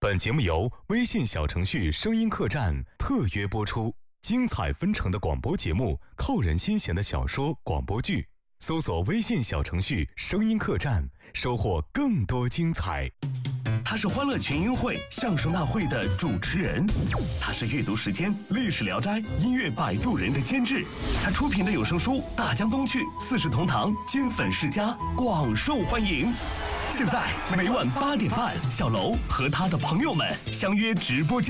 本节目由微信小程序声音客栈特约播出，精彩纷呈的广播节目，扣人心弦的小说广播剧，搜索微信小程序声音客栈，收获更多精彩。 他是欢乐群英会相声大会的主持人，他是阅读时间历史聊斋音乐摆渡人的监制，他出品的有声书大江东去四世同堂金粉世家广受欢迎。现在每晚8点半，小楼和他的朋友们相约直播间。